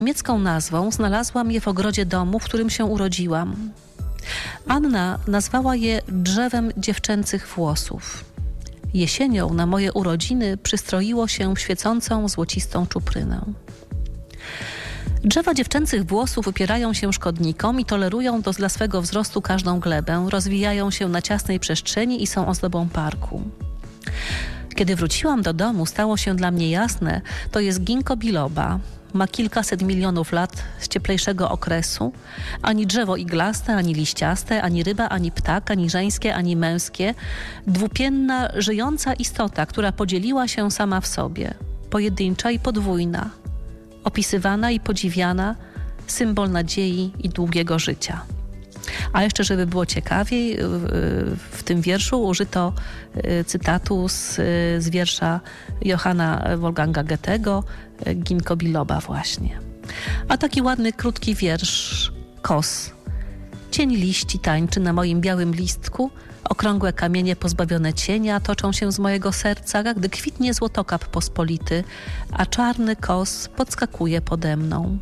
Niemiecką nazwą znalazłam je w ogrodzie domu, w którym się urodziłam. Anna nazwała je drzewem dziewczęcych włosów. Jesienią na moje urodziny przystroiło się w świecącą złocistą czuprynę. Drzewa dziewczęcych włosów upierają się szkodnikom i tolerują dla swego wzrostu każdą glebę, rozwijają się na ciasnej przestrzeni i są ozdobą parku. Kiedy wróciłam do domu, stało się dla mnie jasne, to jest ginkgo biloba. Ma kilkaset milionów lat z cieplejszego okresu. Ani drzewo iglaste, ani liściaste, ani ryba, ani ptak, ani żeńskie, ani męskie. Dwupienna, żyjąca istota, która podzieliła się sama w sobie. Pojedyncza i podwójna. Opisywana i podziwiana. Symbol nadziei i długiego życia. A jeszcze, żeby było ciekawiej, w tym wierszu użyto cytatu z wiersza Johanna Wolfganga Goethego, Ginkgo biloba właśnie. A taki ładny, krótki wiersz, Kos. Cień liści tańczy na moim białym listku, okrągłe kamienie pozbawione cienia toczą się z mojego serca, gdy kwitnie złotokap pospolity, a czarny kos podskakuje pode mną.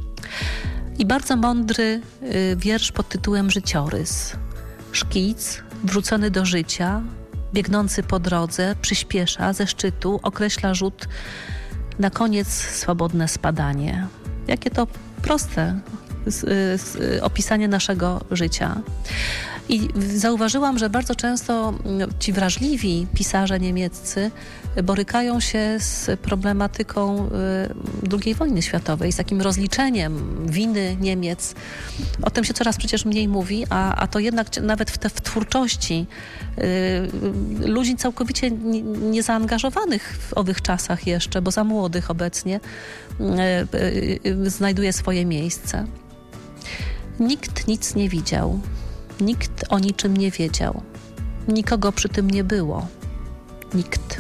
I bardzo mądry wiersz pod tytułem Życiorys. Szkic wrzucony do życia, biegnący po drodze, przyspiesza ze szczytu, określa rzut, na koniec swobodne spadanie. Jakie to proste opisanie naszego życia. I zauważyłam, że bardzo często ci wrażliwi pisarze niemieccy borykają się z problematyką II wojny światowej, z takim rozliczeniem winy Niemiec. O tym się coraz przecież mniej mówi, a to jednak nawet w twórczości ludzi całkowicie niezaangażowanych w owych czasach jeszcze, bo za młodych obecnie, znajduje swoje miejsce. Nikt nic nie widział. Nikt o niczym nie wiedział. Nikogo przy tym nie było. Nikt.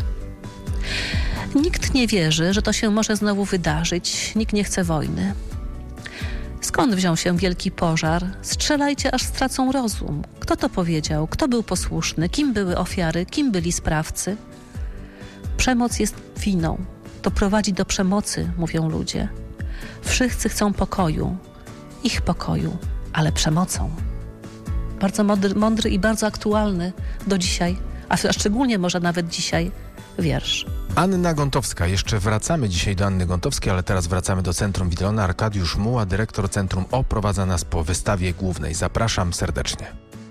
Nikt nie wierzy, że to się może znowu wydarzyć. Nikt nie chce wojny. Skąd wziął się wielki pożar? Strzelajcie, aż stracą rozum. Kto to powiedział? Kto był posłuszny? Kim były ofiary? Kim byli sprawcy? Przemoc jest winą. To prowadzi do przemocy, mówią ludzie. Wszyscy chcą pokoju. Ich pokoju, ale przemocą. Bardzo mądry i bardzo aktualny do dzisiaj, a szczególnie może nawet dzisiaj, wiersz. Anna Gontowska. Jeszcze wracamy dzisiaj do Anny Gontowskiej, ale teraz wracamy do Centrum Witrona. Arkadiusz Muła, dyrektor Centrum, oprowadza nas po wystawie głównej. Zapraszam serdecznie.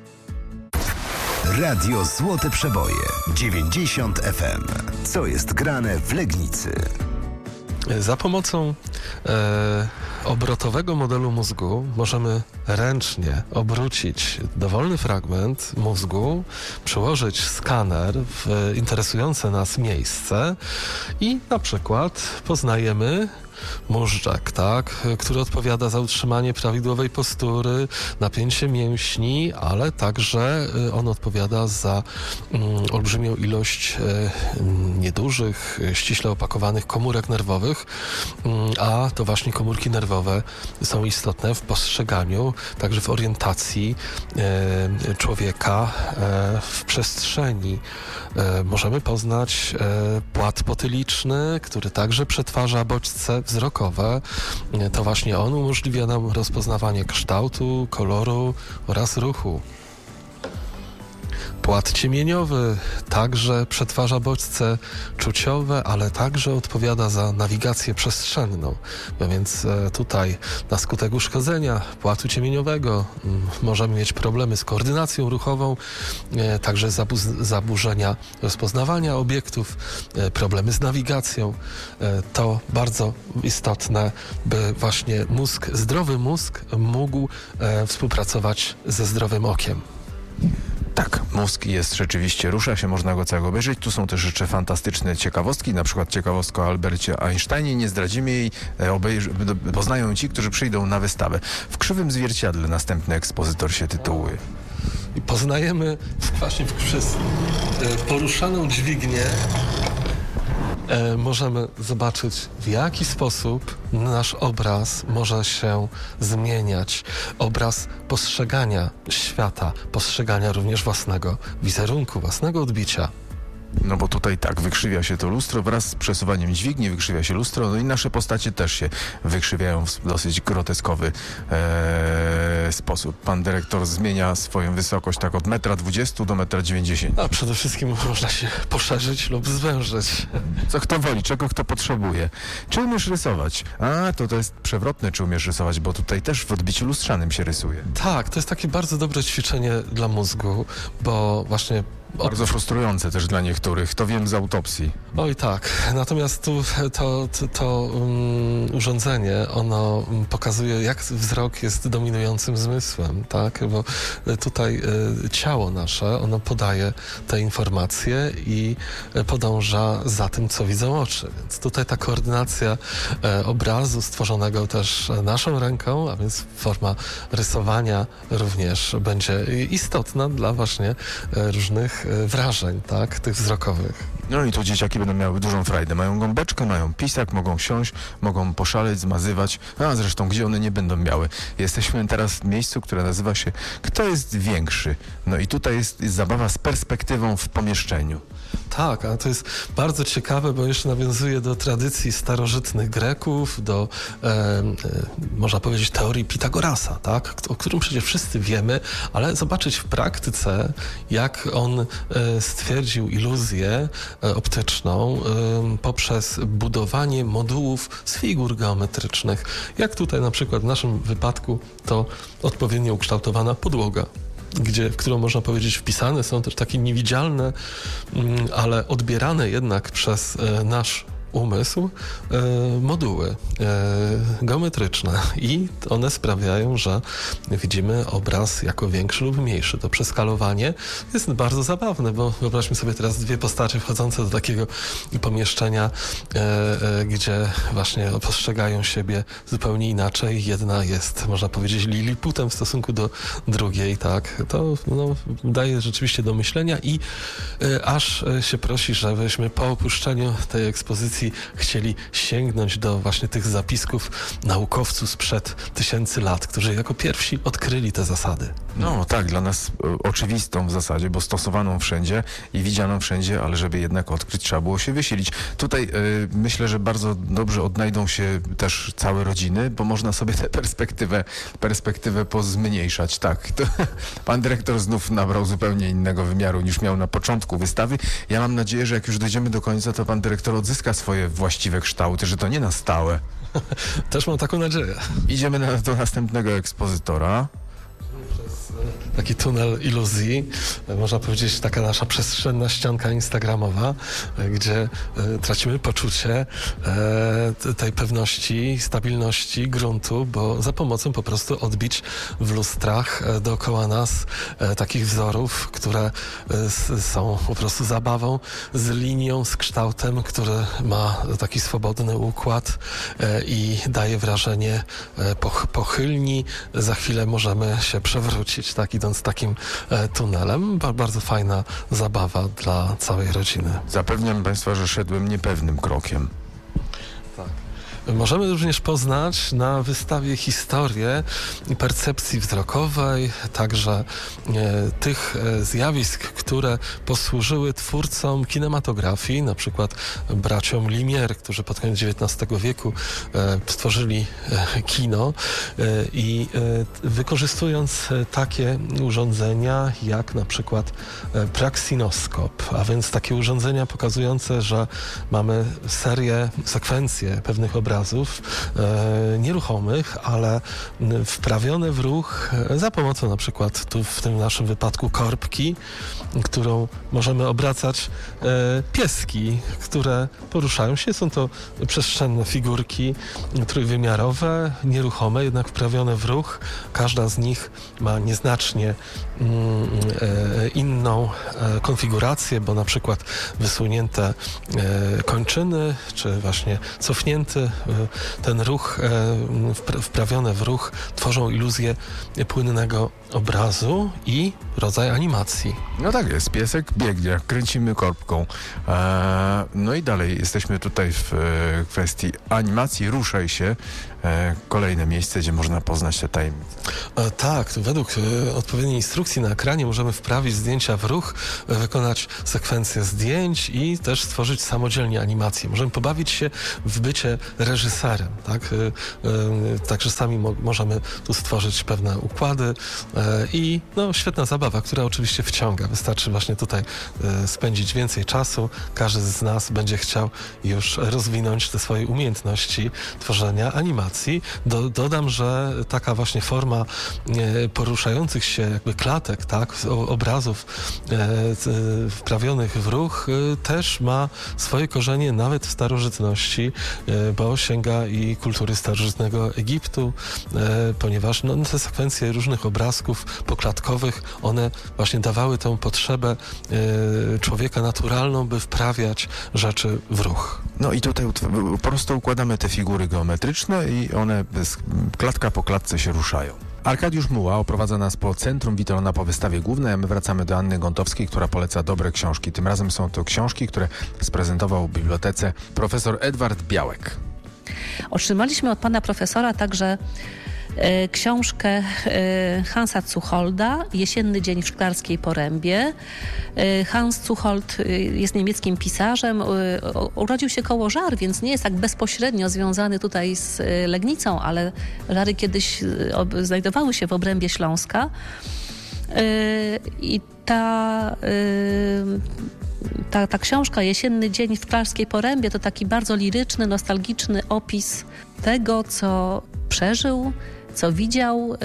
Radio Złote Przeboje 90 FM. Co jest grane w Legnicy? Za pomocą obrotowego modelu mózgu możemy ręcznie obrócić dowolny fragment mózgu, przyłożyć skaner w interesujące nas miejsce i na przykład poznajemy móżdżek, tak, który odpowiada za utrzymanie prawidłowej postury, napięcie mięśni, ale także on odpowiada za olbrzymią ilość niedużych, ściśle opakowanych komórek nerwowych, a to właśnie komórki nerwowe są istotne w postrzeganiu, także w orientacji człowieka w przestrzeni. Możemy poznać płat potyliczny, który także przetwarza bodźce wzrokowe. To właśnie on umożliwia nam rozpoznawanie kształtu, koloru oraz ruchu. Płat ciemieniowy także przetwarza bodźce czuciowe, ale także odpowiada za nawigację przestrzenną. No więc tutaj na skutek uszkodzenia płatu ciemieniowego możemy mieć problemy z koordynacją ruchową, także zaburzenia rozpoznawania obiektów, problemy z nawigacją. To bardzo istotne, by właśnie zdrowy mózg mógł współpracować ze zdrowym okiem. Tak, mózg jest rzeczywiście, rusza się, można go całego obejrzeć. Tu są też jeszcze fantastyczne ciekawostki, na przykład ciekawostka o Albercie Einsteinie. Nie zdradzimy jej, poznają ci, którzy przyjdą na wystawę. W Krzywym Zwierciadle następny ekspozytor się tytułuje. I poznajemy właśnie przez poruszaną dźwignię możemy zobaczyć, w jaki sposób nasz obraz może się zmieniać. Obraz postrzegania świata, postrzegania również własnego wizerunku, własnego odbicia. No bo tutaj tak, wykrzywia się to lustro, wraz z przesuwaniem dźwigni wykrzywia się lustro, no i nasze postacie też się wykrzywiają w dosyć groteskowy sposób. Pan dyrektor zmienia swoją wysokość tak od 1,20 m do 1,90 m. A przede wszystkim można się poszerzyć lub zwężyć. Co kto woli, czego kto potrzebuje. Czy umiesz rysować? A, to jest przewrotne, czy umiesz rysować, bo tutaj też w odbiciu lustrzanym się rysuje. Tak, to jest takie bardzo dobre ćwiczenie dla mózgu, bo właśnie Bardzo frustrujące też dla niektórych, to wiem z autopsji. Oj tak, natomiast tu to urządzenie, ono pokazuje, jak wzrok jest dominującym zmysłem, tak, bo tutaj ciało nasze, ono podaje te informacje i podąża za tym, co widzą oczy, więc tutaj ta koordynacja obrazu stworzonego też naszą ręką, a więc forma rysowania również będzie istotna dla właśnie różnych wrażeń, tak, tych wzrokowych. No i tu dzieciaki będą miały dużą frajdę. Mają gąbeczkę, mają pisak, mogą siąść, mogą poszaleć, zmazywać. A zresztą, gdzie one nie będą miały? Jesteśmy teraz w miejscu, które nazywa się Kto jest większy? No i tutaj jest zabawa z perspektywą w pomieszczeniu. Tak, a to jest bardzo ciekawe, bo jeszcze nawiązuje do tradycji starożytnych Greków, do, można powiedzieć, teorii Pitagorasa, tak, o którym przecież wszyscy wiemy, ale zobaczyć w praktyce, jak on stwierdził iluzję optyczną poprzez budowanie modułów z figur geometrycznych. Jak tutaj na przykład w naszym wypadku to odpowiednio ukształtowana podłoga, w którą można powiedzieć wpisane są też takie niewidzialne, ale odbierane jednak przez nasz umysł moduły geometryczne i one sprawiają, że widzimy obraz jako większy lub mniejszy. To przeskalowanie jest bardzo zabawne, bo wyobraźmy sobie teraz dwie postacie wchodzące do takiego pomieszczenia, gdzie właśnie postrzegają siebie zupełnie inaczej. Jedna jest, można powiedzieć, liliputem w stosunku do drugiej, tak. To daje rzeczywiście do myślenia i aż się prosi, żebyśmy po opuszczeniu tej ekspozycji chcieli sięgnąć do właśnie tych zapisków naukowców sprzed 1000 lat, którzy jako pierwsi odkryli te zasady. No tak, dla nas oczywistą w zasadzie, bo stosowaną wszędzie i widzianą wszędzie, ale żeby jednak odkryć, trzeba było się wysilić. Tutaj myślę, że bardzo dobrze odnajdą się też całe rodziny, bo można sobie tę perspektywę pozmniejszać. Tak, to pan dyrektor znów nabrał zupełnie innego wymiaru niż miał na początku wystawy. Ja mam nadzieję, że jak już dojdziemy do końca, to pan dyrektor odzyska swoje właściwe kształty, że to nie na stałe. Też mam taką nadzieję. Idziemy do następnego ekspozytora. Taki tunel iluzji, można powiedzieć taka nasza przestrzenna ścianka instagramowa, gdzie tracimy poczucie tej pewności, stabilności gruntu, bo za pomocą po prostu odbić w lustrach dookoła nas takich wzorów, które są po prostu zabawą z linią, z kształtem, który ma taki swobodny układ i daje wrażenie pochylni. Za chwilę możemy się przewrócić, tak, idąc takim tunelem. Bardzo fajna zabawa dla całej rodziny. Zapewniam Państwa, że szedłem niepewnym krokiem. Tak. Możemy również poznać na wystawie historię percepcji wzrokowej, także tych zjawisk, które posłużyły twórcom kinematografii, na przykład braciom Lumière, którzy pod koniec XIX wieku stworzyli kino i wykorzystując takie urządzenia jak na przykład praksinoskop, a więc takie urządzenia pokazujące, że mamy sekwencje pewnych obrazów, nieruchomych, ale wprawione w ruch za pomocą na przykład tu w tym naszym wypadku korbki, którą możemy obracać pieski, które poruszają się. Są to przestrzenne figurki trójwymiarowe, nieruchome, jednak wprawione w ruch. Każda z nich ma nieznacznie inną konfigurację, bo na przykład wysunięte kończyny, czy właśnie cofnięty ten ruch, wprawione w ruch, tworzą iluzję płynnego obrazu i rodzaj animacji. No tak jest, piesek biegnie, kręcimy korbką. No i dalej jesteśmy tutaj w kwestii animacji, ruszaj się. kolejne miejsce, gdzie można poznać te tajemnice. Tak, według odpowiedniej instrukcji na ekranie możemy wprawić zdjęcia w ruch, wykonać sekwencję zdjęć i też stworzyć samodzielnie animację. Możemy pobawić się w bycie reżyserem, tak? Także sami możemy tu stworzyć pewne układy i świetna zabawa, która oczywiście wciąga. Wystarczy właśnie tutaj spędzić więcej czasu. Każdy z nas będzie chciał już rozwinąć te swoje umiejętności tworzenia animacji. Dodam, że taka właśnie forma poruszających się jakby klatek, tak, obrazów wprawionych w ruch też ma swoje korzenie nawet w starożytności, bo sięga i kultury starożytnego Egiptu, ponieważ te sekwencje różnych obrazków poklatkowych, one właśnie dawały tę potrzebę człowieka naturalną, by wprawiać rzeczy w ruch. No i tutaj prosto układamy te figury geometryczne i one klatka po klatce się ruszają. Arkadiusz Muła oprowadza nas po Centrum Witolona po wystawie głównej, a my wracamy do Anny Gątowskiej, która poleca dobre książki. Tym razem są to książki, które sprezentował w bibliotece profesor Edward Białek. Otrzymaliśmy od pana profesora także książkę Hansa Zucholda Jesienny dzień w Szklarskiej Porębie. Hans Zuchold jest niemieckim pisarzem. Urodził się koło Żar, więc nie jest tak bezpośrednio związany tutaj z Legnicą, ale Żary kiedyś znajdowały się w obrębie Śląska. I ta książka Jesienny dzień w Szklarskiej Porębie to taki bardzo liryczny, nostalgiczny opis tego, co przeżył, co widział,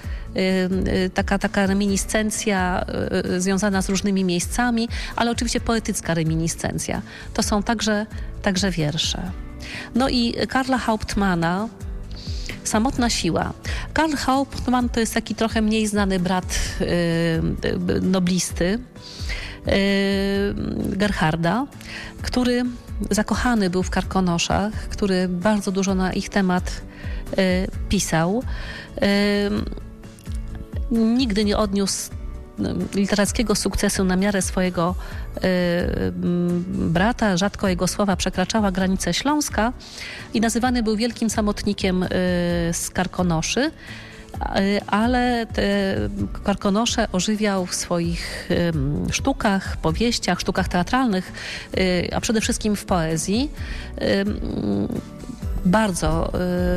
taka reminiscencja związana z różnymi miejscami, ale oczywiście poetycka reminiscencja. To są także wiersze. No i Karla Hauptmana, Samotna siła. Karl Hauptmann to jest taki trochę mniej znany brat noblisty Gerharda, który zakochany był w Karkonoszach, który bardzo dużo na ich temat pisał. Nigdy nie odniósł literackiego sukcesu na miarę swojego brata. Rzadko jego słowa przekraczała granicę Śląska i nazywany był wielkim samotnikiem z Karkonoszy, ale te Karkonosze ożywiał w swoich sztukach, powieściach, sztukach teatralnych, a przede wszystkim w poezji. Bardzo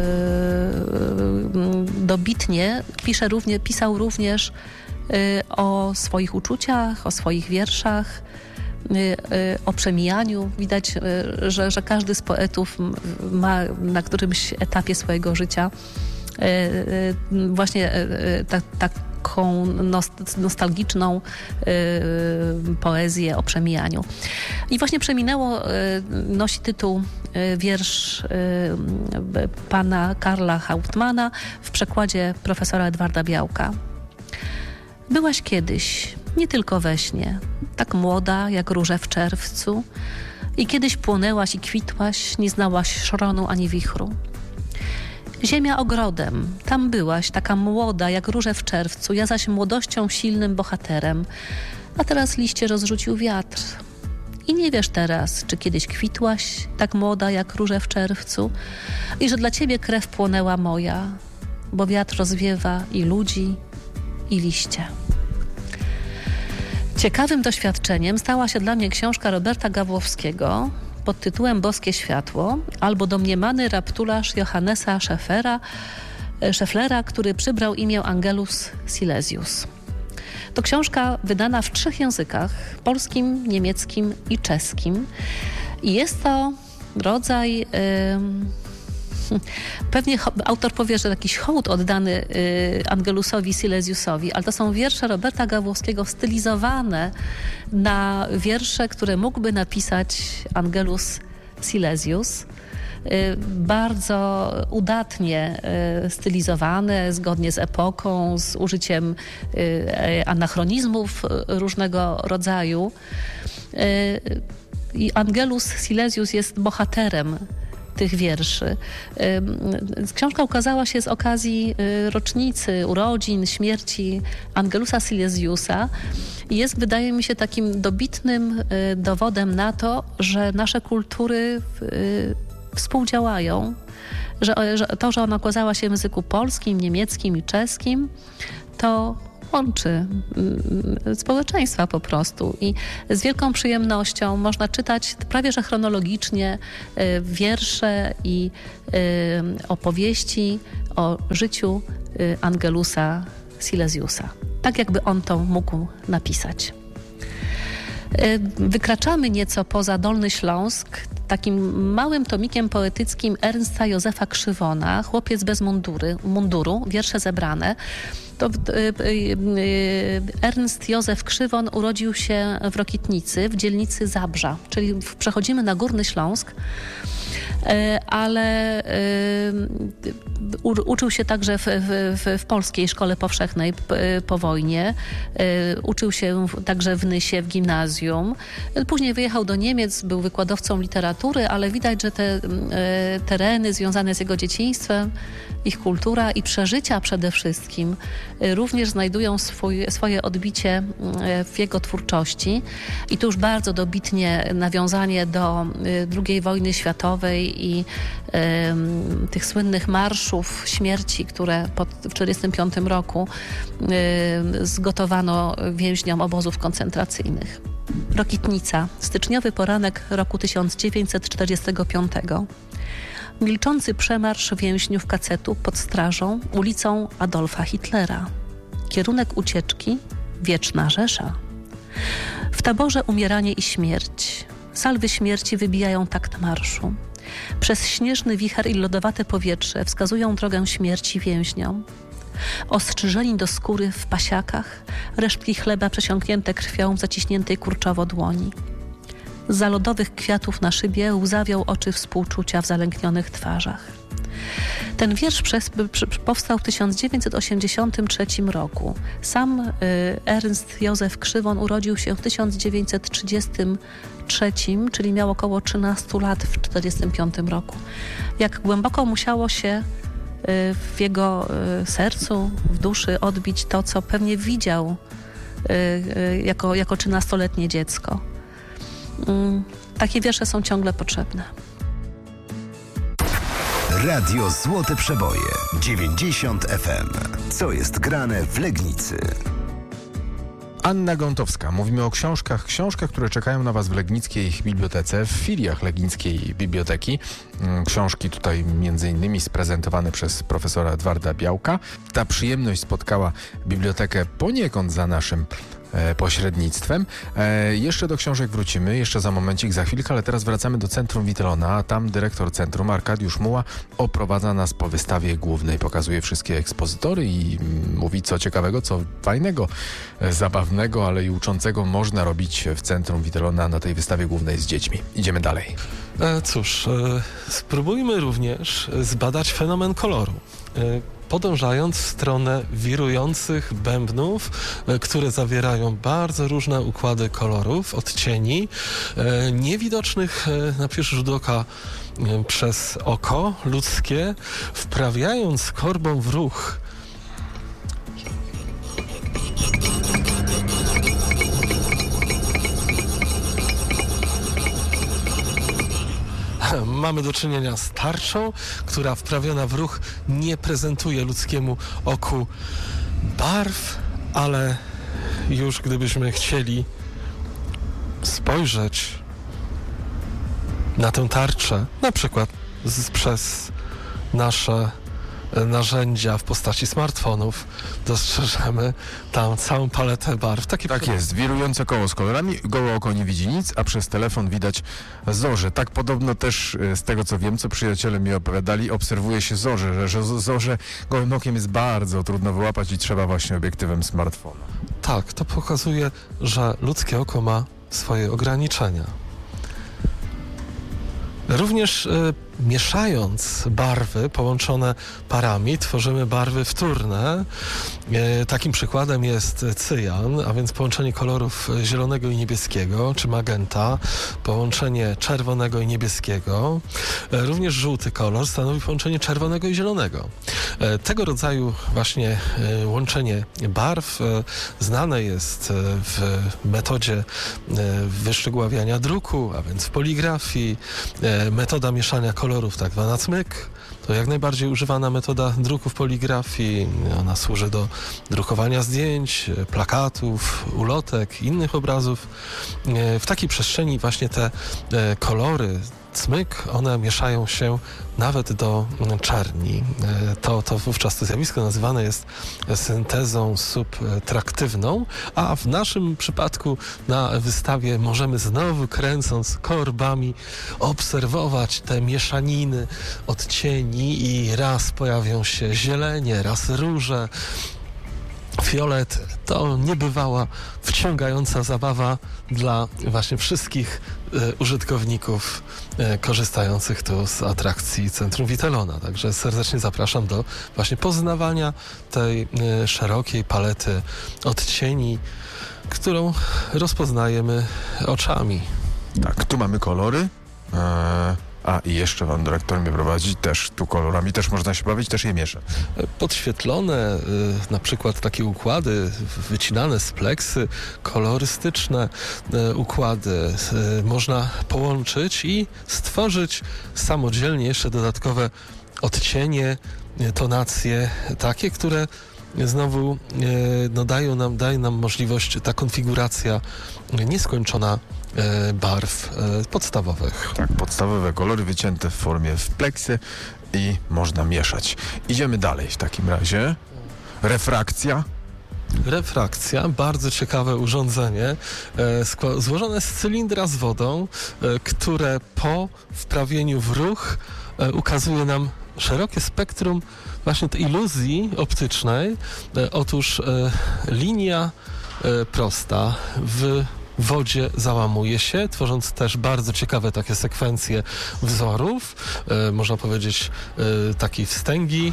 dobitnie pisał również o swoich uczuciach, o swoich wierszach, o przemijaniu. Widać, że każdy z poetów ma na którymś etapie swojego życia właśnie taką nostalgiczną poezję o przemijaniu. I właśnie Przeminęło nosi tytuł wiersz pana Karla Hauptmana w przekładzie profesora Edwarda Białka. Byłaś kiedyś, nie tylko we śnie, tak młoda jak róże w czerwcu i kiedyś płonęłaś i kwitłaś, nie znałaś szronu ani wichru. Ziemia ogrodem, tam byłaś, taka młoda jak róże w czerwcu, ja zaś młodością silnym bohaterem, a teraz liście rozrzucił wiatr. I nie wiesz teraz, czy kiedyś kwitłaś, tak młoda jak róże w czerwcu i że dla ciebie krew płonęła moja, bo wiatr rozwiewa i ludzi, i liście. Ciekawym doświadczeniem stała się dla mnie książka Roberta Gawłowskiego pod tytułem Boskie światło albo domniemany raptularz Johannesa Schefflera, który przybrał imię Angelus Silesius. To książka wydana w 3 językach, polskim, niemieckim i czeskim. I jest to rodzaj... Pewnie autor powie, że jakiś hołd oddany Angelusowi Silesiusowi, ale to są wiersze Roberta Gawłowskiego stylizowane na wiersze, które mógłby napisać Angelus Silesius. Bardzo udatnie stylizowane, zgodnie z epoką, z użyciem anachronizmów różnego rodzaju. I Angelus Silesius jest bohaterem tych wierszy. Książka ukazała się z okazji rocznicy urodzin, śmierci Angelusa Silesiusa i jest, wydaje mi się, takim dobitnym dowodem na to, że nasze kultury współdziałają że ona okazała się w języku polskim, niemieckim i czeskim, to łączy społeczeństwa po prostu i z wielką przyjemnością można czytać prawie że chronologicznie wiersze i opowieści o życiu Angelusa Silesiusa. Tak jakby on to mógł napisać. Wykraczamy nieco poza Dolny Śląsk takim małym tomikiem poetyckim Ernsta Józefa Krzywona, Chłopiec bez munduru, wiersze zebrane. To Ernst Józef Krzywon urodził się w Rokitnicy, w dzielnicy Zabrza, czyli przechodzimy na Górny Śląsk, ale uczył się także w polskiej szkole powszechnej po wojnie. Uczył się także w Nysie, w gimnazjum. Później wyjechał do Niemiec, był wykładowcą literatury, ale widać, że te tereny związane z jego dzieciństwem, ich kultura i przeżycia przede wszystkim również znajdują swoje odbicie w jego twórczości. I tu już bardzo dobitnie nawiązanie do II wojny światowej i tych słynnych marszów śmierci, które w 1945 roku zgotowano więźniom obozów koncentracyjnych. Rokitnica, styczniowy poranek roku 1945. Milczący przemarsz więźniów kacetu pod strażą ulicą Adolfa Hitlera. Kierunek ucieczki Wieczna Rzesza. W taborze umieranie i śmierć. Salwy śmierci wybijają takt marszu. Przez śnieżny wicher i lodowate powietrze wskazują drogę śmierci więźniom. Ostrzyżeni do skóry w pasiakach, resztki chleba przesiąknięte krwią w zaciśniętej kurczowo dłoni. Zza lodowych kwiatów na szybie łzawią oczy współczucia w zalęknionych twarzach. Ten wiersz powstał w 1983 roku. Sam Ernst Józef Krzywon urodził się w 1933, czyli miał około 13 lat w 1945 roku. Jak głęboko musiało się w jego sercu, w duszy odbić to, co pewnie widział jako 13-letnie dziecko. Takie wiersze są ciągle potrzebne. Radio Złote Przeboje 90 FM. Co jest grane w Legnicy? Anna Gątowska. Mówimy o książkach, które czekają na Was w Legnickiej Bibliotece, w filiach Legnickiej Biblioteki. Książki tutaj między innymi sprezentowane przez profesora Edwarda Białka. Ta przyjemność spotkała bibliotekę poniekąd za naszym pośrednictwem. Jeszcze do książek wrócimy, jeszcze za momencik, za chwilkę, ale teraz wracamy do Centrum Witelona, a tam dyrektor centrum Arkadiusz Muła oprowadza nas po wystawie głównej, pokazuje wszystkie ekspozytory i mówi, co ciekawego, co fajnego, zabawnego, ale i uczącego można robić w Centrum Witelona na tej wystawie głównej z dziećmi. Idziemy dalej. Cóż, spróbujmy również zbadać fenomen koloru. Podążając w stronę wirujących bębnów, które zawierają bardzo różne układy kolorów, odcieni, niewidocznych na pierwszy rzut oka przez oko ludzkie, wprawiając korbą w ruch mamy do czynienia z tarczą, która wprawiona w ruch nie prezentuje ludzkiemu oku barw, ale już gdybyśmy chcieli spojrzeć na tę tarczę, na przykład przez nasze narzędzia w postaci smartfonów, dostrzeżemy tam całą paletę barw. Tak jest, wirujące koło z kolorami, gołe oko nie widzi nic, a przez telefon widać zorze. Tak podobno też z tego, co wiem, co przyjaciele mi opowiadali, obserwuje się zorze, że zorze gołym okiem jest bardzo trudno wyłapać i trzeba właśnie obiektywem smartfona. Tak, to pokazuje, że ludzkie oko ma swoje ograniczenia. Również mieszając barwy połączone parami tworzymy barwy wtórne. Takim przykładem jest cyjan, a więc połączenie kolorów zielonego i niebieskiego, czy magenta, połączenie czerwonego i niebieskiego. Również żółty kolor stanowi połączenie czerwonego i zielonego. Tego rodzaju właśnie łączenie barw znane jest w metodzie wyszczegóławiania druku, a więc w poligrafii. Metoda mieszania kolorów kolorów tak zwana cmyk. To jak najbardziej używana metoda druku w poligrafii. Ona służy do drukowania zdjęć, plakatów, ulotek, innych obrazów. W takiej przestrzeni właśnie te kolory cmyk, one mieszają się nawet do czerni. To wówczas to zjawisko nazywane jest syntezą subtraktywną, a w naszym przypadku na wystawie możemy znowu, kręcąc korbami, obserwować te mieszaniny odcieni i raz pojawią się zielenie, raz róże, fiolety. To niebywała, wciągająca zabawa dla właśnie wszystkich użytkowników korzystających tu z atrakcji Centrum Witelona. Także serdecznie zapraszam do właśnie poznawania tej szerokiej palety odcieni, którą rozpoznajemy oczami. Tak, tu mamy kolory. I jeszcze pan dyrektor mnie prowadzi, też tu kolorami też można się bawić, też je miesza. Podświetlone, na przykład takie układy wycinane z pleksy, kolorystyczne układy można połączyć i stworzyć samodzielnie jeszcze dodatkowe odcienie, tonacje takie, które znowu daje nam możliwość, ta konfiguracja nieskończona barw podstawowych. Tak, podstawowe kolory wycięte w formie pleksy i można mieszać. Idziemy dalej w takim razie. Refrakcja. Refrakcja, bardzo ciekawe urządzenie, złożone z cylindra z wodą, które po wprawieniu w ruch ukazuje nam szerokie spektrum właśnie tej iluzji optycznej. Otóż linia prosta w wodzie załamuje się, tworząc też bardzo ciekawe takie sekwencje wzorów, można powiedzieć takiej wstęgi,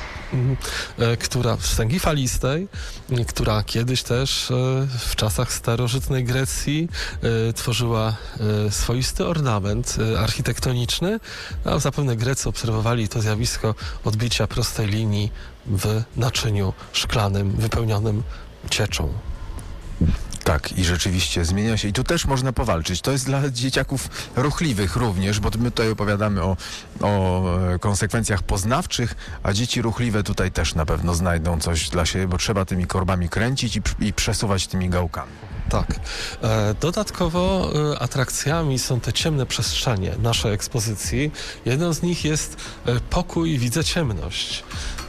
wstęgi falistej, która kiedyś też w czasach starożytnej Grecji tworzyła swoisty ornament architektoniczny, a zapewne Grecy obserwowali to zjawisko odbicia prostej linii w naczyniu szklanym wypełnionym cieczą. Tak, i rzeczywiście zmienia się. I tu też można powalczyć. To jest dla dzieciaków ruchliwych również, bo my tutaj opowiadamy o konsekwencjach poznawczych, a dzieci ruchliwe tutaj też na pewno znajdą coś dla siebie, bo trzeba tymi korbami kręcić i przesuwać tymi gałkami. Tak. Dodatkowo atrakcjami są te ciemne przestrzenie naszej ekspozycji. Jedną z nich jest pokój Widzę ciemność.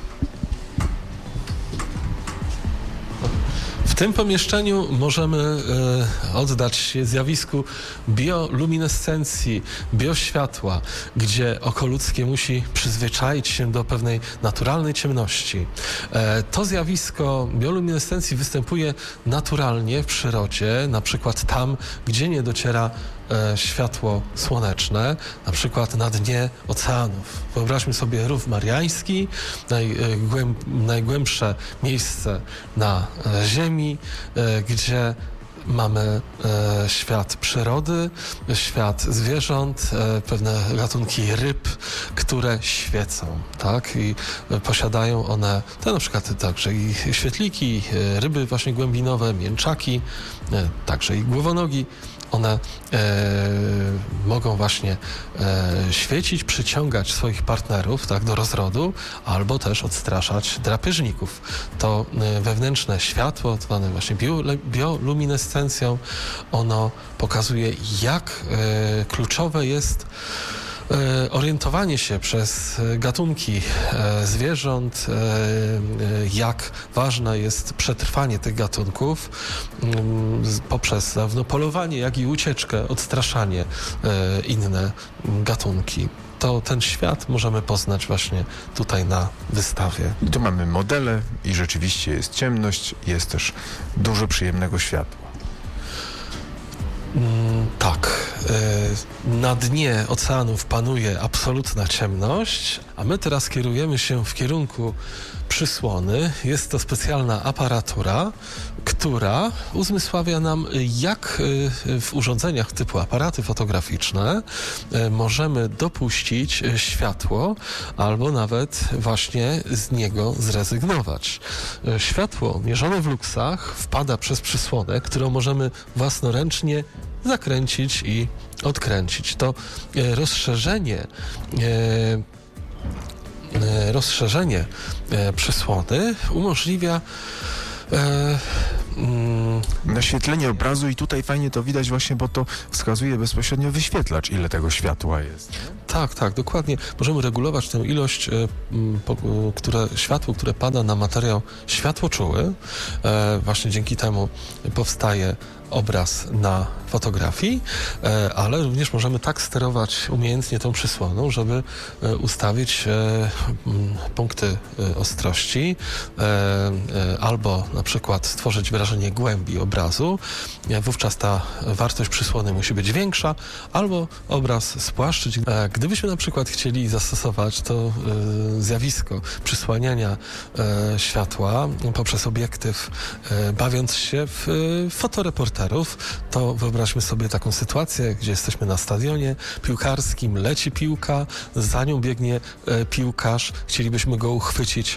W tym pomieszczeniu możemy oddać się zjawisku bioluminescencji, bioświatła, gdzie oko ludzkie musi przyzwyczaić się do pewnej naturalnej ciemności. To zjawisko bioluminescencji występuje naturalnie w przyrodzie, na przykład tam, gdzie nie dociera światło słoneczne, na przykład na dnie oceanów. Wyobraźmy sobie Rów Mariański, najgłębsze miejsce na Ziemi, gdzie mamy świat przyrody, świat zwierząt, pewne gatunki ryb, które świecą, tak? I posiadają one, to na przykład także i świetliki, ryby właśnie głębinowe, mięczaki, także i głowonogi. One mogą właśnie świecić, przyciągać swoich partnerów, tak, do rozrodu, albo też odstraszać drapieżników. To wewnętrzne światło, zwane właśnie bioluminescencją, ono pokazuje, jak kluczowe jest orientowanie się przez gatunki zwierząt, jak ważne jest przetrwanie tych gatunków poprzez zarówno polowanie, jak i ucieczkę, odstraszanie inne gatunki. To ten świat możemy poznać właśnie tutaj na wystawie. I tu mamy modele i rzeczywiście jest ciemność, jest też dużo przyjemnego światła. Tak. Na dnie oceanów panuje absolutna ciemność, a my teraz kierujemy się w kierunku przysłony. Jest to specjalna aparatura, która uzmysławia nam, jak w urządzeniach typu aparaty fotograficzne możemy dopuścić światło albo nawet właśnie z niego zrezygnować. Światło mierzone w luksach wpada przez przysłonę, którą możemy własnoręcznie zakręcić i odkręcić. To rozszerzenie przysłony umożliwia naświetlenie obrazu i tutaj fajnie to widać właśnie, bo to wskazuje bezpośrednio wyświetlacz, ile tego światła jest. Tak, dokładnie. Możemy regulować tę ilość światło, które pada na materiał światłoczuły. Właśnie dzięki temu powstaje obraz na fotografii, ale również możemy tak sterować umiejętnie tą przysłoną, żeby ustawić punkty ostrości albo na przykład stworzyć wrażenie głębi obrazu. Wówczas ta wartość przysłony musi być większa, albo obraz spłaszczyć. Gdybyśmy na przykład chcieli zastosować to zjawisko przysłaniania światła poprzez obiektyw, bawiąc się w fotoreporterów, to wyobraźmy sobie taką sytuację, gdzie jesteśmy na stadionie piłkarskim, leci piłka, za nią biegnie piłkarz, chcielibyśmy go uchwycić,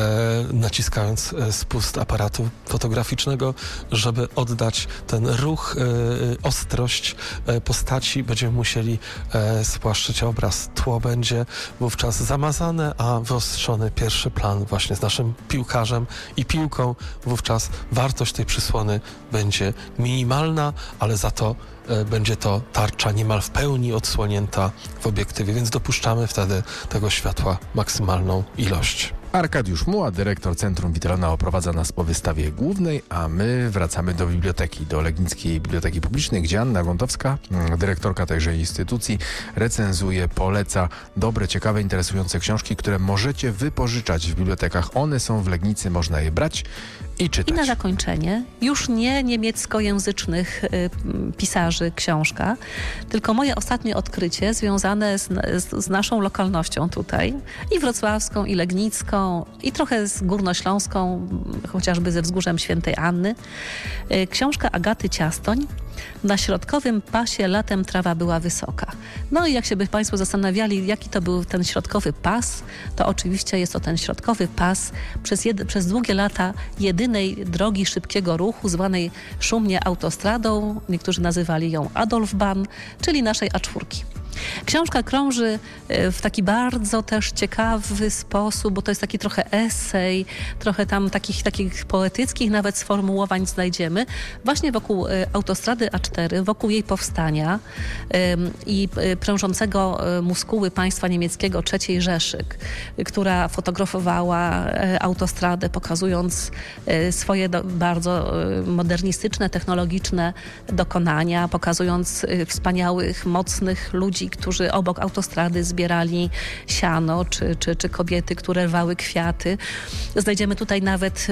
naciskając spust aparatu fotograficznego, żeby oddać ten ruch, ostrość postaci, będziemy musieli spłaszczyć obraz. Tło będzie wówczas zamazane, a wyostrzony pierwszy plan właśnie z naszym piłkarzem i piłką. Wówczas wartość tej przysłony będzie minimalna, ale za to będzie to tarcza niemal w pełni odsłonięta w obiektywie, więc dopuszczamy wtedy tego światła maksymalną ilość. Arkadiusz Muła, dyrektor Centrum Witrona, oprowadza nas po wystawie głównej, a my wracamy do biblioteki, do Legnickiej Biblioteki Publicznej, gdzie Anna Gątowska, dyrektorka tejże instytucji, recenzuje, poleca dobre, ciekawe, interesujące książki, które możecie wypożyczać w bibliotekach. One są w Legnicy, można je brać i czytać. I na zakończenie, już nie niemieckojęzycznych pisarzy książka, tylko moje ostatnie odkrycie związane z naszą lokalnością tutaj, i wrocławską, i legnicką, i trochę z górnośląską, chociażby ze Wzgórzem Świętej Anny. Książka Agaty Ciastoń. Na środkowym pasie latem trawa była wysoka. No i jak się by Państwo zastanawiali, jaki to był ten środkowy pas, to oczywiście jest to ten środkowy pas przez długie lata jedynej drogi szybkiego ruchu, zwanej szumnie autostradą. Niektórzy nazywali ją Adolfbahn, czyli naszej A4. Książka krąży w taki bardzo też ciekawy sposób, bo to jest taki trochę esej, trochę tam takich poetyckich nawet sformułowań znajdziemy właśnie wokół autostrady A4, wokół jej powstania i prężącego muskuły państwa niemieckiego III Rzeszy, która fotografowała autostradę, pokazując swoje bardzo modernistyczne, technologiczne dokonania, pokazując wspaniałych, mocnych ludzi, którzy obok autostrady zbierali siano, czy kobiety, które rwały kwiaty. Znajdziemy tutaj nawet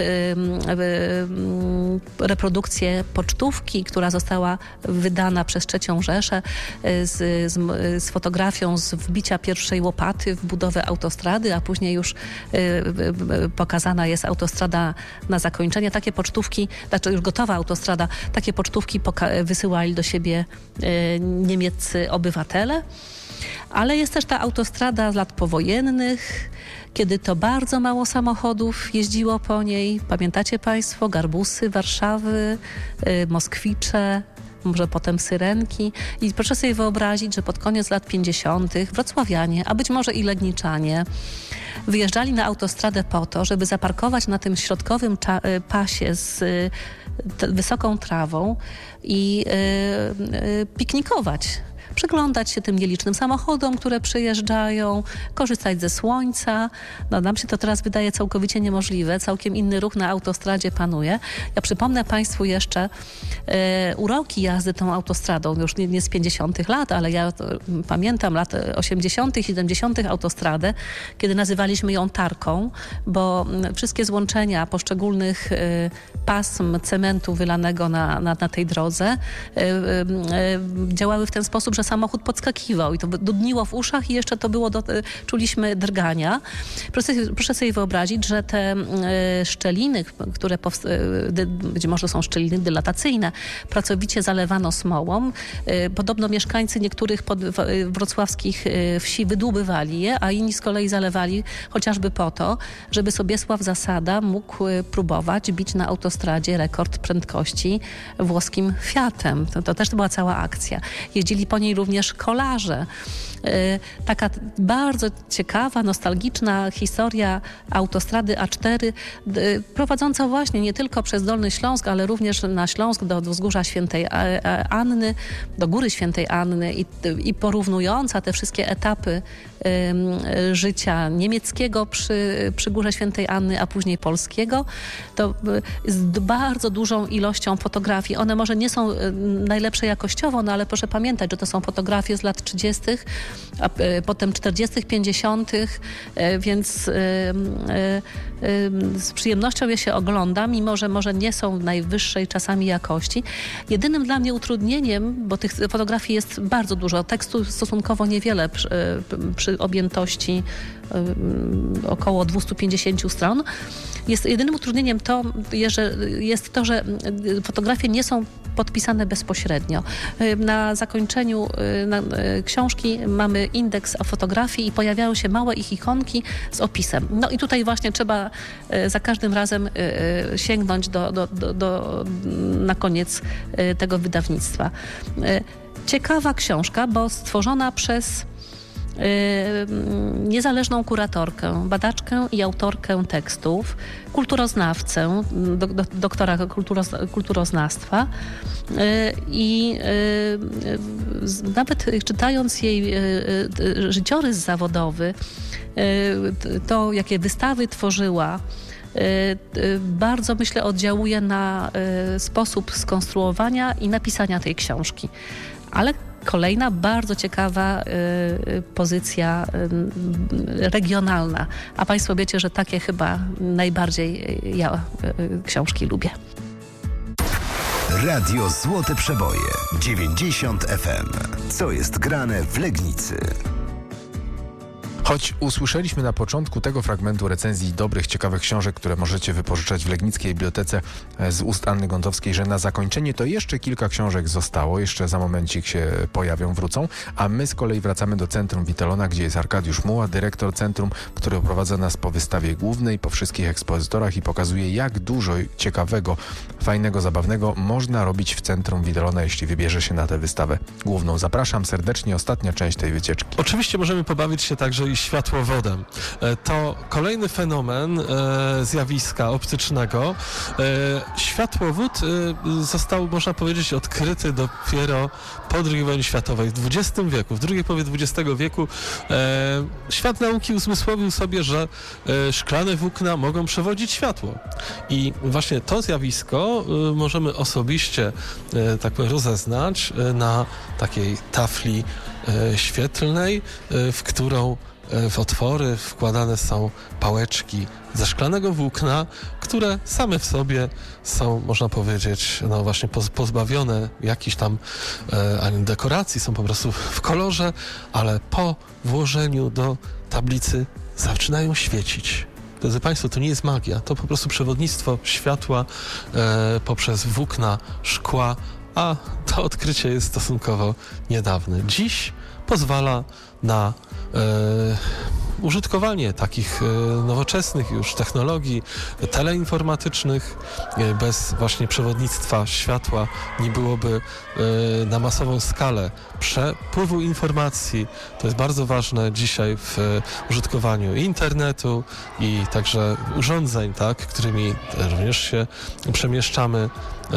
reprodukcję pocztówki, która została wydana przez III Rzeszę z fotografią z wbicia pierwszej łopaty w budowę autostrady, a później już pokazana jest autostrada na zakończenie. Takie pocztówki, znaczy już gotowa autostrada, takie pocztówki wysyłali do siebie niemieccy obywatele. Ale jest też ta autostrada z lat powojennych, kiedy to bardzo mało samochodów jeździło po niej. Pamiętacie Państwo? Garbusy, Warszawy, Moskwicze, może potem Syrenki. I proszę sobie wyobrazić, że pod koniec lat 50. wrocławianie, a być może i legniczanie, wyjeżdżali na autostradę po to, żeby zaparkować na tym środkowym pasie z wysoką trawą i piknikować. Przyglądać się tym nielicznym samochodom, które przyjeżdżają, korzystać ze słońca. No, nam się to teraz wydaje całkowicie niemożliwe. Całkiem inny ruch na autostradzie panuje. Ja przypomnę Państwu jeszcze uroki jazdy tą autostradą, już nie z 50 lat, ale ja pamiętam lat 80., 70. autostradę, kiedy nazywaliśmy ją tarką, bo wszystkie złączenia poszczególnych pasm cementu wylanego na tej drodze działały w ten sposób, że samochód podskakiwał i to dudniło w uszach i jeszcze to było, czuliśmy drgania. Proszę sobie wyobrazić, że te szczeliny, które być może są szczeliny dylatacyjne, pracowicie zalewano smołą. Podobno mieszkańcy niektórych wrocławskich wsi wydłubywali je, a inni z kolei zalewali chociażby po to, żeby Sobiesław Zasada mógł próbować bić na autostradzie rekord prędkości włoskim Fiatem. To też była cała akcja. Jeździli po niej również kolarze. Taka bardzo ciekawa, nostalgiczna historia autostrady A4, prowadząca właśnie nie tylko przez Dolny Śląsk, ale również na Śląsk do wzgórza Świętej Anny, do Góry Świętej Anny i porównująca te wszystkie etapy życia niemieckiego przy Górze Świętej Anny, a później polskiego, to z bardzo dużą ilością fotografii. One może nie są najlepsze jakościowo, no ale proszę pamiętać, że to są fotografie z lat 30., a potem 40., 50., więc z przyjemnością je się ogląda, mimo że może nie są najwyższej czasami jakości. Jedynym dla mnie utrudnieniem, bo tych fotografii jest bardzo dużo, tekstu stosunkowo niewiele przy objętości około 250 stron. Jedynym utrudnieniem jest to, że fotografie nie są podpisane bezpośrednio. Na zakończeniu książki mamy indeks fotografii i pojawiają się małe ich ikonki z opisem. No i tutaj właśnie trzeba za każdym razem sięgnąć na koniec tego wydawnictwa. Ciekawa książka, bo stworzona przez niezależną kuratorkę, badaczkę i autorkę tekstów, kulturoznawcę, doktora kulturoznawstwa i nawet czytając jej życiorys zawodowy, to jakie wystawy tworzyła, bardzo, myślę, oddziałuje na sposób skonstruowania i napisania tej książki. Ale kolejna bardzo ciekawa pozycja regionalna. A Państwo wiecie, że takie chyba najbardziej ja książki lubię. Radio Złote Przeboje 90 FM. Co jest grane w Legnicy? Choć usłyszeliśmy na początku tego fragmentu recenzji dobrych, ciekawych książek, które możecie wypożyczać w Legnickiej Bibliotece z ust Anny Gądowskiej, że na zakończenie to jeszcze kilka książek zostało, jeszcze za momencik się pojawią, wrócą, a my z kolei wracamy do Centrum Wittelona, gdzie jest Arkadiusz Muła, dyrektor centrum, który oprowadza nas po wystawie głównej, po wszystkich ekspozytorach i pokazuje, jak dużo ciekawego, fajnego, zabawnego można robić w Centrum Wittelona, jeśli wybierze się na tę wystawę główną. Zapraszam serdecznie, ostatnia część tej wycieczki. Oczywiście możemy pobawić się także i światłowodem. To kolejny fenomen zjawiska optycznego. Światłowód został, można powiedzieć, odkryty dopiero po II wojnie światowej, w XX wieku, w drugiej połowie XX wieku. Świat nauki uzmysłowił sobie, że szklane włókna mogą przewodzić światło. I właśnie to zjawisko możemy osobiście tak powiem rozeznać na takiej tafli świetlnej, w którą w otwory wkładane są pałeczki ze szklanego włókna, które same w sobie są, można powiedzieć, no właśnie pozbawione jakichś tam dekoracji, są po prostu w kolorze, ale po włożeniu do tablicy zaczynają świecić. Drodzy Państwo, to nie jest magia, to po prostu przewodnictwo światła poprzez włókna szkła, a to odkrycie jest stosunkowo niedawne. Dziś pozwala na użytkowanie takich nowoczesnych już technologii teleinformatycznych. Bez właśnie przewodnictwa światła nie byłoby na masową skalę przepływu informacji. To jest bardzo ważne dzisiaj w użytkowaniu internetu i także urządzeń, tak, którymi również się przemieszczamy.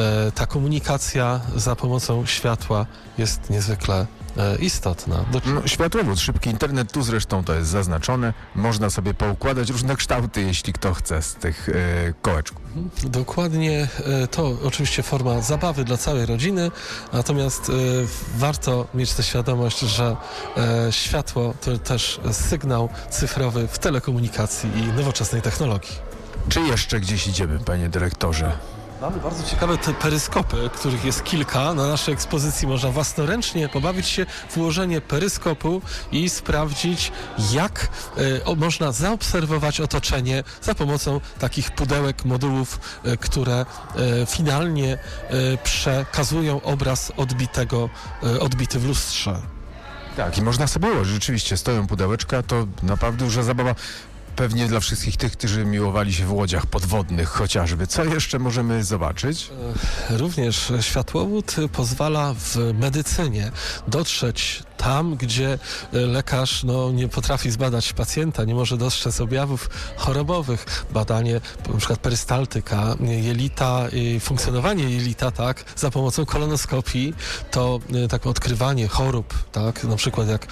Ta komunikacja za pomocą światła jest niezwykle istotna. Światłowód, szybki internet, tu zresztą to jest zaznaczone. Można sobie poukładać różne kształty, jeśli kto chce, z tych kołeczków. Dokładnie, to oczywiście forma zabawy dla całej rodziny, natomiast warto mieć tę świadomość, że światło to też sygnał cyfrowy w telekomunikacji i nowoczesnej technologii. Czy jeszcze gdzieś idziemy, panie dyrektorze? Mamy bardzo ciekawe te peryskopy, których jest kilka. Na naszej ekspozycji można własnoręcznie pobawić się w ułożenie peryskopu i sprawdzić, jak można zaobserwować otoczenie za pomocą takich pudełek, modułów, które finalnie przekazują obraz odbity w lustrze. Tak, i można sobie ułożyć. Rzeczywiście stoją pudełeczka, to naprawdę duża zabawa. Pewnie dla wszystkich tych, którzy miłowali się w łodziach podwodnych chociażby. Co jeszcze możemy zobaczyć? Również światłowód pozwala w medycynie dotrzeć tam, gdzie lekarz nie potrafi zbadać pacjenta, nie może dostrzec objawów chorobowych. Badanie na przykład perystaltyka, jelita i funkcjonowanie jelita, tak, za pomocą kolonoskopii, to tak odkrywanie chorób, tak, na przykład jak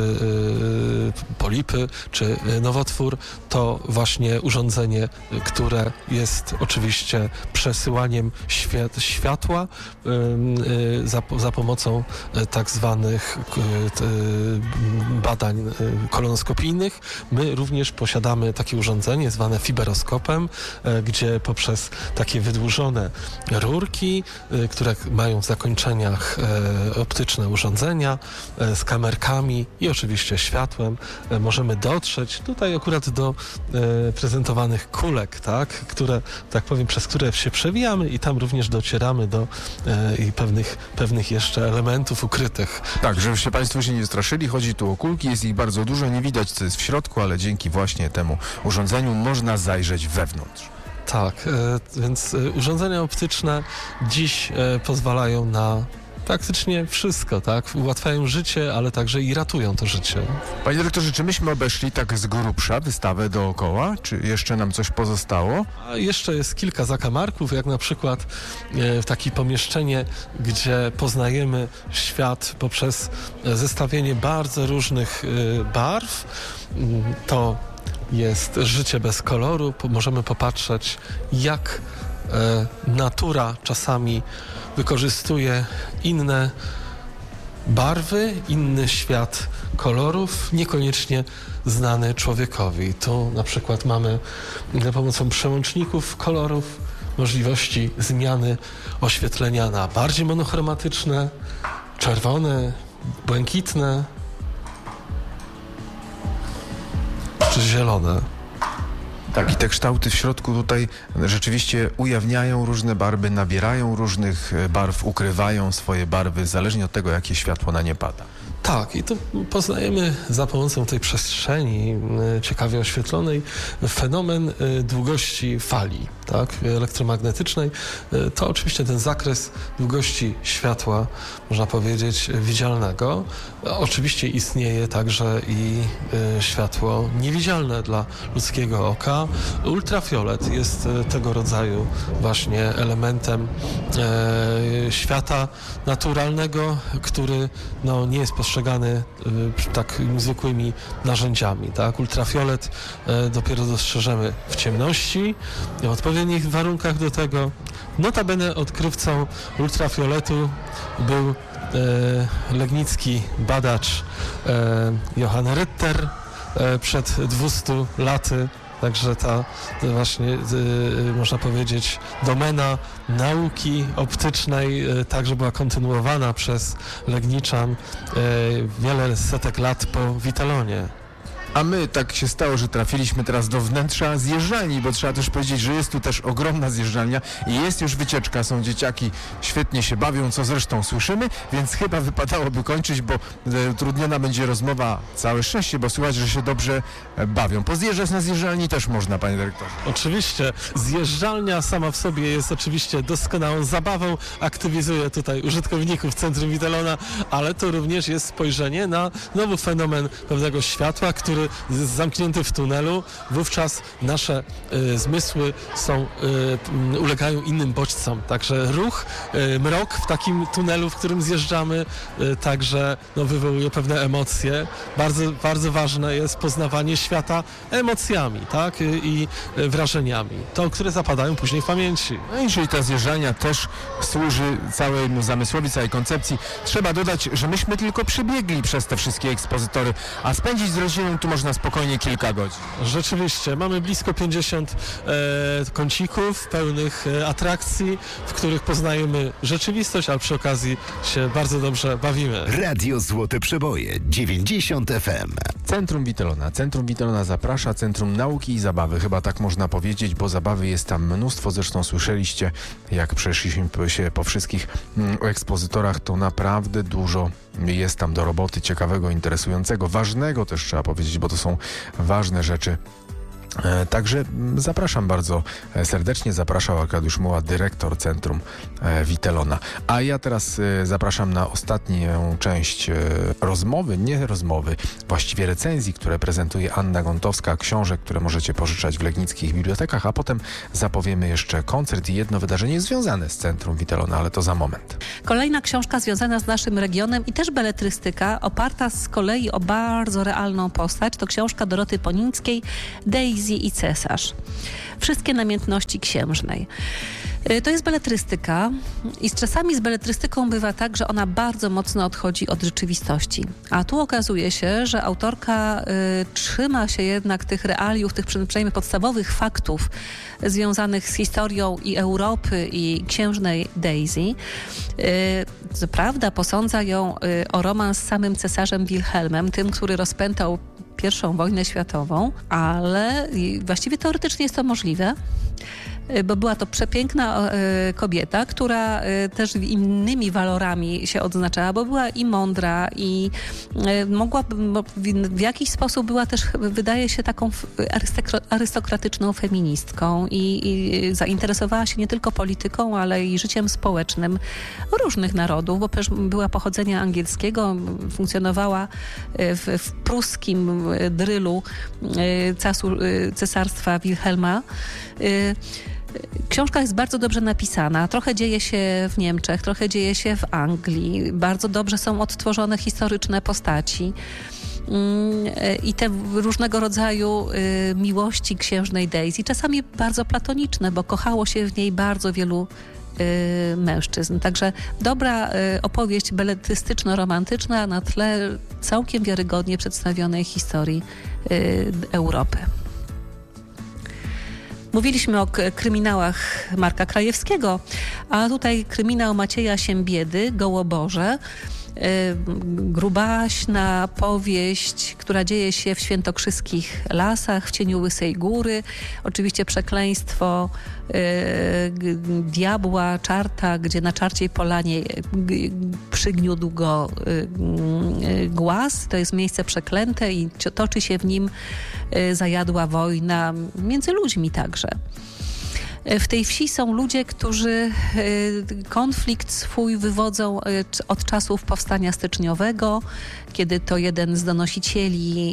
polipy czy nowotwór, to właśnie urządzenie, które jest oczywiście przesyłaniem światła za pomocą tak zwanych badań kolonoskopijnych. My również posiadamy takie urządzenie zwane fiberoskopem, gdzie poprzez takie wydłużone rurki, które mają w zakończeniach optyczne urządzenia z kamerkami i oczywiście światłem, możemy dotrzeć tutaj akurat do prezentowanych kulek, tak, które, tak powiem, przez które się przewijamy i tam również docieramy do pewnych jeszcze elementów ukrytych. Tak, żebyście Państwo się nie straszyli, chodzi tu o kulki, jest ich bardzo dużo, nie widać co jest w środku, ale dzięki właśnie temu urządzeniu można zajrzeć wewnątrz. Tak, więc urządzenia optyczne dziś pozwalają na praktycznie wszystko, tak? Ułatwiają życie, ale także i ratują to życie. Panie dyrektorze, czy myśmy obeszli tak z grubsza wystawę dookoła? Czy jeszcze nam coś pozostało? A jeszcze jest kilka zakamarków, jak na przykład takie pomieszczenie, gdzie poznajemy świat poprzez zestawienie bardzo różnych barw. To jest życie bez koloru. Możemy popatrzeć, jak natura czasami wykorzystuje inne barwy, inny świat kolorów, niekoniecznie znany człowiekowi. Tu na przykład mamy za pomocą przełączników kolorów możliwości zmiany oświetlenia na bardziej monochromatyczne, czerwone, błękitne czy zielone. Tak, i te kształty w środku tutaj rzeczywiście ujawniają różne barwy, nabierają różnych barw, ukrywają swoje barwy, zależnie od tego, jakie światło na nie pada. Tak, i tu poznajemy za pomocą tej przestrzeni ciekawie oświetlonej fenomen długości fali, tak, elektromagnetycznej. To oczywiście ten zakres długości światła, można powiedzieć, widzialnego. Oczywiście istnieje także i światło niewidzialne dla ludzkiego oka. Ultrafiolet jest tego rodzaju właśnie elementem świata naturalnego, który nie jest postrzegany tak zwykłymi narzędziami. Tak? Ultrafiolet dopiero dostrzeżemy w ciemności, w odpowiednich warunkach do tego. Notabene odkrywcą ultrafioletu był legnicki badacz Johann Ritter przed 200 laty. Także ta właśnie, można powiedzieć, domena nauki optycznej także była kontynuowana przez Legniczan wiele setek lat po Witelonie. A my tak się stało, że trafiliśmy teraz do wnętrza zjeżdżalni, bo trzeba też powiedzieć, że jest tu też ogromna zjeżdżalnia i jest już wycieczka, są dzieciaki, świetnie się bawią, co zresztą słyszymy, więc chyba wypadałoby kończyć, bo utrudniona będzie rozmowa, całe szczęście, bo słychać, że się dobrze bawią. Pozjeżdżać na zjeżdżalni też można, panie dyrektorze. Oczywiście, zjeżdżalnia sama w sobie jest oczywiście doskonałą zabawą, aktywizuje tutaj użytkowników Centrum Witelona, ale to również jest spojrzenie na nowy fenomen pewnego światła, który jest zamknięty w tunelu, wówczas nasze zmysły ulegają innym bodźcom. Także ruch, mrok w takim tunelu, w którym zjeżdżamy, także wywołuje pewne emocje. Bardzo, bardzo ważne jest poznawanie świata emocjami, tak? I wrażeniami, które zapadają później w pamięci. No i czyli ta zjeżdżalnia też służy całemu zamysłowi, całej koncepcji. Trzeba dodać, że myśmy tylko przebiegli przez te wszystkie ekspozytory, a spędzić z rodziną tu tu można spokojnie kilka godzin. Rzeczywiście, mamy blisko 50 kącików pełnych atrakcji, w których poznajemy rzeczywistość, a przy okazji się bardzo dobrze bawimy. Radio Złote Przeboje 90 FM. Centrum Witelona. Centrum Witelona zaprasza, Centrum Nauki i Zabawy, chyba tak można powiedzieć, bo zabawy jest tam mnóstwo. Zresztą słyszeliście, jak przeszliśmy się po wszystkich ekspozytorach, to naprawdę dużo jest tam do roboty, ciekawego, interesującego, ważnego też trzeba powiedzieć, bo to są ważne rzeczy. Także zapraszam bardzo serdecznie, zapraszał Arkadiusz Muła, dyrektor Centrum Witelona. A ja teraz zapraszam na ostatnią część właściwie recenzji, które prezentuje Anna Gontowska, książek, które możecie pożyczać w legnickich bibliotekach, a potem zapowiemy jeszcze koncert i jedno wydarzenie związane z Centrum Witelona, ale to za moment. Kolejna książka związana z naszym regionem i też beletrystyka, oparta z kolei o bardzo realną postać, to książka Doroty Ponińskiej, Daisy i Cesarz. Wszystkie namiętności księżnej. To jest beletrystyka i czasami z beletrystyką bywa tak, że ona bardzo mocno odchodzi od rzeczywistości. A tu okazuje się, że autorka trzyma się jednak tych realiów, tych przynajmniej podstawowych faktów związanych z historią i Europy i księżnej Daisy. Co prawda posądza ją o romans z samym cesarzem Wilhelmem, tym, który rozpętał I wojnę światową, ale właściwie teoretycznie jest to możliwe, bo była to przepiękna kobieta, która też innymi walorami się odznaczała, bo była i mądra i mogła, w jakiś sposób była też, wydaje się, taką arystokratyczną feministką i zainteresowała się nie tylko polityką, ale i życiem społecznym różnych narodów, bo też była pochodzenia angielskiego, funkcjonowała w pruskim drylu cesarstwa Wilhelma. Książka jest bardzo dobrze napisana, trochę dzieje się w Niemczech, trochę dzieje się w Anglii, bardzo dobrze są odtworzone historyczne postaci i te różnego rodzaju miłości księżnej Daisy, czasami bardzo platoniczne, bo kochało się w niej bardzo wielu mężczyzn. Także dobra opowieść beletrystyczno-romantyczna na tle całkiem wiarygodnie przedstawionej historii Europy. Mówiliśmy o kryminałach Marka Krajewskiego, a tutaj kryminał Macieja Siembiedy, Gołoborze. Grubaśna powieść, która dzieje się w świętokrzyskich lasach, w cieniu Łysej Góry. Oczywiście przekleństwo diabła, czarta, gdzie na Czarciej Polanie przygniódł go głaz. To jest miejsce przeklęte i toczy się w nim zajadła wojna między ludźmi także. W tej wsi są ludzie, którzy konflikt swój wywodzą od czasów powstania styczniowego, kiedy to jeden z donosicieli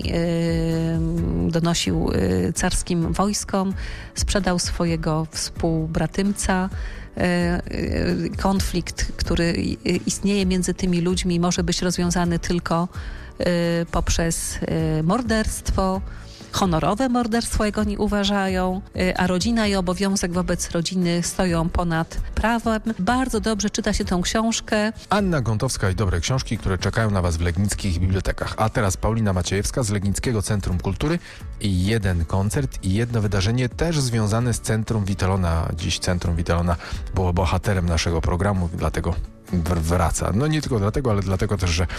donosił carskim wojskom, sprzedał swojego współbratymca. Konflikt, który istnieje między tymi ludźmi, może być rozwiązany tylko poprzez morderstwo, honorowe morderstwo, jak oni uważają, a rodzina i obowiązek wobec rodziny stoją ponad prawem. Bardzo dobrze czyta się tę książkę. Anna Gontowska i dobre książki, które czekają na Was w legnickich bibliotekach. A teraz Paulina Maciejewska z Legnickiego Centrum Kultury i jeden koncert i jedno wydarzenie też związane z Centrum Witelona. Dziś Centrum Witelona było bohaterem naszego programu, dlatego wraca. No nie tylko dlatego, ale dlatego też, że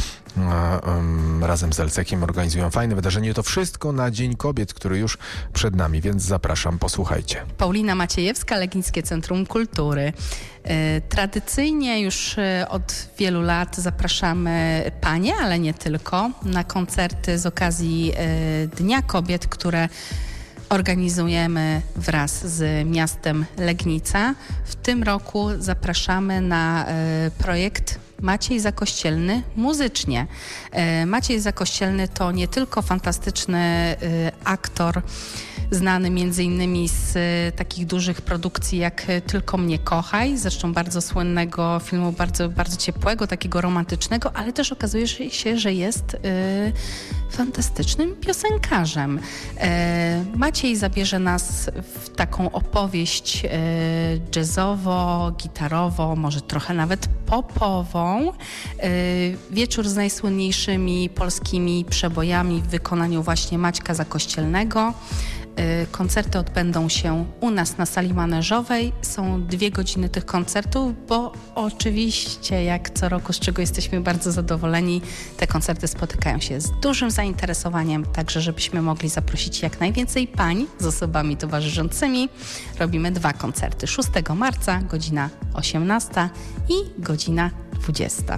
razem z Elcekiem organizują fajne wydarzenie. To wszystko na Dzień Kobiet, który już przed nami, więc zapraszam, posłuchajcie. Paulina Maciejewska, Legnickie Centrum Kultury. Tradycyjnie już od wielu lat zapraszamy panie, ale nie tylko, na koncerty z okazji Dnia Kobiet, które organizujemy wraz z miastem Legnica. W tym roku zapraszamy na projekt Maciej Zakościelny muzycznie. Maciej Zakościelny to nie tylko fantastyczny aktor, znany między innymi z takich dużych produkcji jak Tylko mnie kochaj, zresztą bardzo słynnego filmu, bardzo, bardzo ciepłego, takiego romantycznego, ale też okazuje się, że jest fantastycznym piosenkarzem. Maciej zabierze nas w taką opowieść jazzowo, gitarowo, może trochę nawet popową. Wieczór z najsłynniejszymi polskimi przebojami w wykonaniu właśnie Maćka Zakościelnego. Koncerty odbędą się u nas na sali maneżowej. Są 2 godziny tych koncertów, bo oczywiście jak co roku, z czego jesteśmy bardzo zadowoleni, te koncerty spotykają się z dużym zainteresowaniem, także żebyśmy mogli zaprosić jak najwięcej pań z osobami towarzyszącymi. Robimy 2 koncerty. 6 marca, godzina 18 i godzina 20.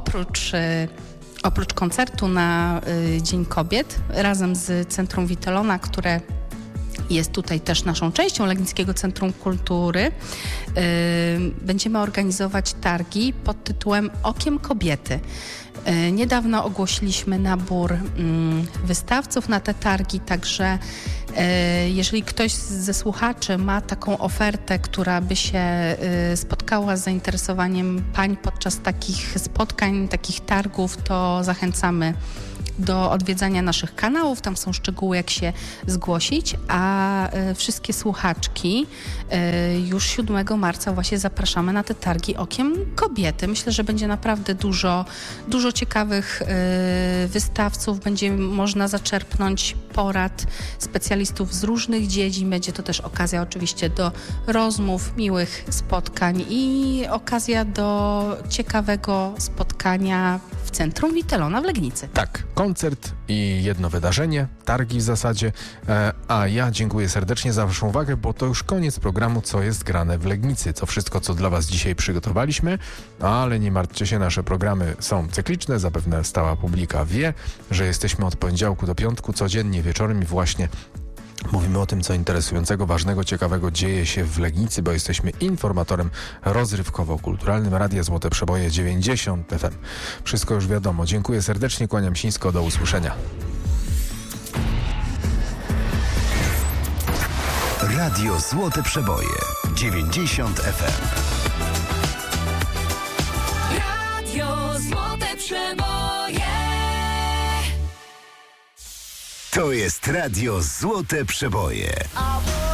Oprócz koncertu na Dzień Kobiet razem z Centrum Witelona, które jest tutaj też naszą częścią Legnickiego Centrum Kultury, będziemy organizować targi pod tytułem Okiem Kobiety. Niedawno ogłosiliśmy nabór wystawców na te targi, także jeżeli ktoś ze słuchaczy ma taką ofertę, która by się spotkała z zainteresowaniem pań podczas takich spotkań, takich targów, to zachęcamy do odwiedzania naszych kanałów. Tam są szczegóły, jak się zgłosić, a wszystkie słuchaczki już 7 marca właśnie zapraszamy na te targi Okiem Kobiety. Myślę, że będzie naprawdę dużo ciekawych wystawców. Będzie można zaczerpnąć porad specjalistów z różnych dziedzin. Będzie to też okazja oczywiście do rozmów, miłych spotkań i okazja do ciekawego spotkania w Centrum Witelona w Legnicy. Tak, koncert i jedno wydarzenie, targi w zasadzie, a ja dziękuję serdecznie za waszą uwagę, bo to już koniec programu Co jest grane w Legnicy. To wszystko, co dla was dzisiaj przygotowaliśmy, ale nie martwcie się, nasze programy są cykliczne, zapewne stała publika wie, że jesteśmy od poniedziałku do piątku codziennie wieczorem i właśnie mówimy o tym, co interesującego, ważnego, ciekawego dzieje się w Legnicy, bo jesteśmy informatorem rozrywkowo-kulturalnym Radia Złote Przeboje 90 FM. Wszystko już wiadomo. Dziękuję serdecznie, kłaniam się nisko, do usłyszenia. Radio Złote Przeboje 90 FM. Radio Złote Przeboje. To jest Radio Złote Przeboje.